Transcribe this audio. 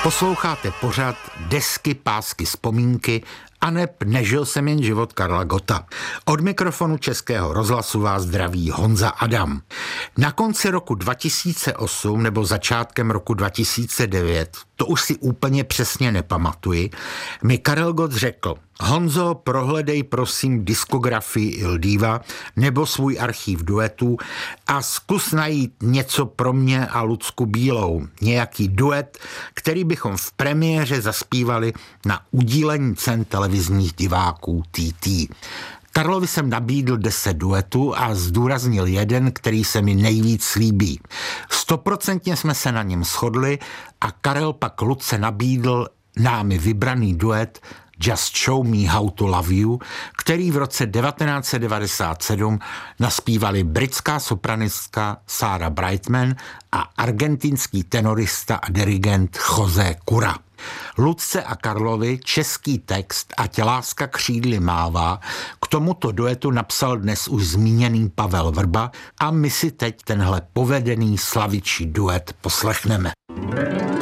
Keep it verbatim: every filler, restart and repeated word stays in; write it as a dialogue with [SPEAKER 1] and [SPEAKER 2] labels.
[SPEAKER 1] Posloucháte pořad Desky, pásky, vzpomínky aneb Nežil jsem jen život Karla Gotta. Od mikrofonu Českého rozhlasu vás zdraví Honza Adam. Na konci roku dva tisíce osm nebo začátkem roku dva tisíce devět, to už si úplně přesně nepamatuji, mi Karel Gott řekl: Honzo, prohledej prosím diskografii Il Diva nebo svůj archív duetů a zkus najít něco pro mě a Lucku Bílou. Nějaký duet, který bychom v premiéře zaspívali na udílení cen televizních diváků T T. Karlovi jsem nabídl deset duetů a zdůraznil jeden, který se mi nejvíc líbí. Stoprocentně jsme se na něm shodli a Karel pak Lucce nabídl námi vybraný duet Just Show Me How to Love You, který v roce devatenáct set devadesát sedm naspívali britská sopranistka Sarah Brightman a argentinský tenorista a dirigent José Cura. Lucce a Karlovi český text Ať láska křídly mává k tomuto duetu napsal dnes už zmíněný Pavel Vrba a my si teď tenhle povedený slavičí duet poslechneme.